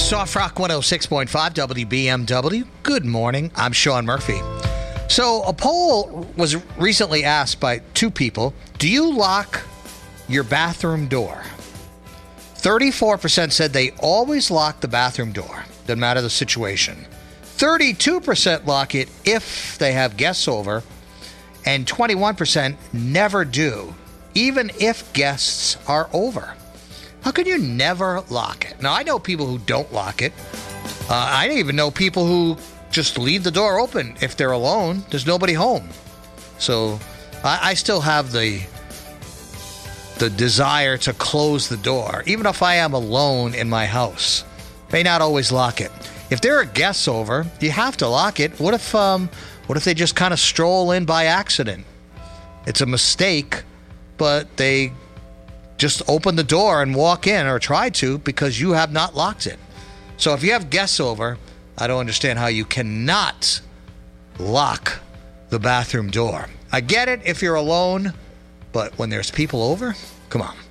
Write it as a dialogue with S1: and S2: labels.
S1: Soft Rock 106.5 WBMW. Good morning. I'm Sean Murphy. So a poll was recently asked by two people, do you lock your bathroom door? 34% said they always lock the bathroom door, doesn't matter the situation. 32% lock it if they have guests over, and 21% never do, even if guests are over. How can you never lock it? Now, I know people who don't lock it. I even know people who just leave the door open if they're alone. There's nobody home. So I still have the desire to close the door, even if I am alone in my house. May not always lock it. If there are guests over, you have to lock it. What if they just kind of stroll in by accident? It's a mistake, but they just open the door and walk in, or try to, because you have not locked it. So if you have guests over, I don't understand how you cannot lock the bathroom door. I get it if you're alone, but when there's people over, come on.